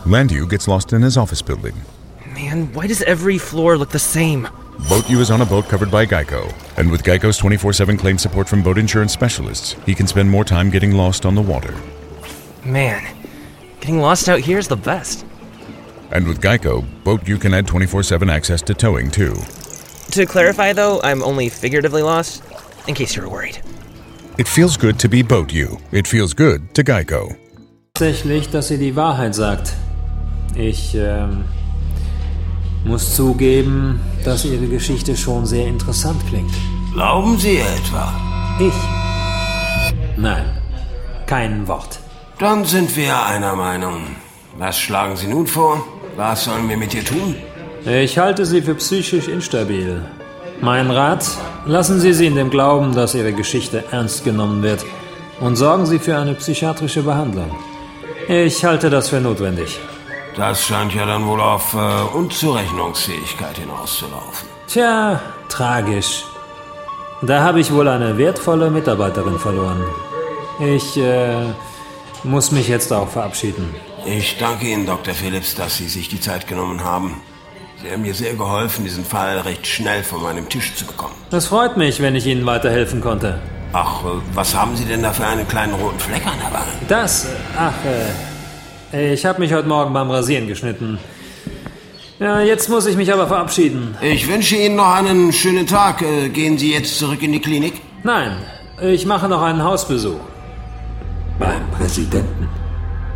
Landu gets lost in his office building. Man, why does every floor look the same? Boat U is on a boat covered by Geico. And with Geico's 24/7 claim support from boat insurance specialists, he can spend more time getting lost on the water. Man, getting lost out here is the best. And with Geico, Boat U can add 24/7 access to towing, too. To clarify, though, I'm only figuratively lost, in case you were worried. It feels good to be Boat U. It feels good to Geico. Tatsächlich, dass sie die Wahrheit sagt. Ich muss zugeben, dass Ihre Geschichte schon sehr interessant klingt. Glauben Sie etwa? Ich? Nein, kein Wort. Dann sind wir einer Meinung. Was schlagen Sie nun vor? Was sollen wir mit ihr tun? Ich halte sie für psychisch instabil. Mein Rat, lassen Sie sie in dem Glauben, dass Ihre Geschichte ernst genommen wird und sorgen Sie für eine psychiatrische Behandlung. Ich halte das für notwendig. Das scheint ja dann wohl auf Unzurechnungsfähigkeit hinauszulaufen. Tja, tragisch. Da habe ich wohl eine wertvolle Mitarbeiterin verloren. Ich muss mich jetzt auch verabschieden. Ich danke Ihnen, Dr. Phillips, dass Sie sich die Zeit genommen haben. Sie haben mir sehr geholfen, diesen Fall recht schnell von meinem Tisch zu bekommen. Das freut mich, wenn ich Ihnen weiterhelfen konnte. Ach, was haben Sie denn da für einen kleinen roten Fleck an der Wange? Ich habe mich heute Morgen beim Rasieren geschnitten. Ja, jetzt muss ich mich aber verabschieden. Ich wünsche Ihnen noch einen schönen Tag. Gehen Sie jetzt zurück in die Klinik? Nein, ich mache noch einen Hausbesuch. Beim Präsidenten.